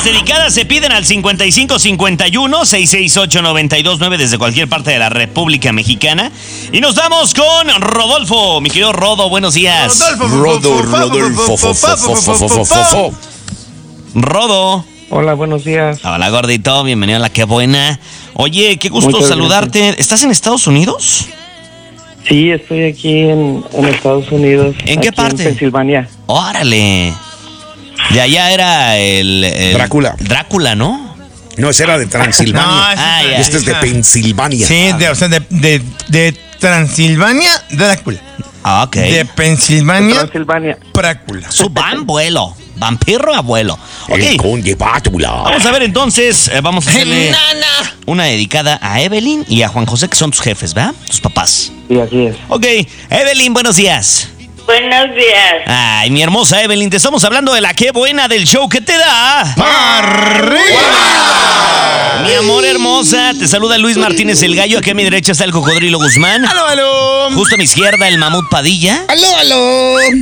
Las dedicadas se piden al 5551-668-929 desde cualquier parte de la República Mexicana. Y nos vamos con Rodolfo. Mi querido Rodo, buenos días. Rodolfo. Rodo. Hola, buenos días. Hola, gordito. Bienvenido a La Qué Buena. Oye, qué gusto Muchas saludarte. gracias. ¿Estás en Estados Unidos? Sí, estoy aquí en Estados Unidos. ¿En qué aquí parte? En Pensilvania. Órale. De allá era el Drácula. Drácula, ¿no? No, ese era de Transilvania. Ah, ya. Este es de Pensilvania. Sí, de Transilvania, Drácula. Ah, ok. De Pensilvania, Pensilvania. Prácula. Su abuelo. Vampiro abuelo. El Ok. conde Bátula. Vamos a ver entonces, vamos a hacerle una dedicada a Evelyn y a Juan José, que son tus jefes, ¿verdad? Tus papás. Sí, así es. Ok, Evelyn, buenos días. Buenos días. Ay, mi hermosa Evelyn, te estamos hablando de La Qué Buena, del show que te da. Mi amor hermosa, te saluda Luis Martínez el Gallo. Aquí a mi derecha está el Cocodrilo Guzmán. ¡Aló, aló! Justo a mi izquierda el Mamut Padilla. ¡Aló, aló!